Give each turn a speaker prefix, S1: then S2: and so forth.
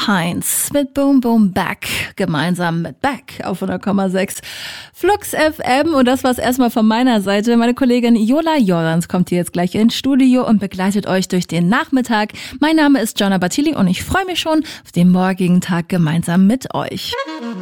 S1: Heinz mit Boom Boom Back, gemeinsam mit Back auf 100,6 Flux FM. Und das war's erstmal von meiner Seite. Meine Kollegin Jola Jordans kommt hier jetzt gleich ins Studio und begleitet euch durch den Nachmittag. Mein Name ist Gianna Battili und ich freue mich schon auf den morgigen Tag gemeinsam mit euch.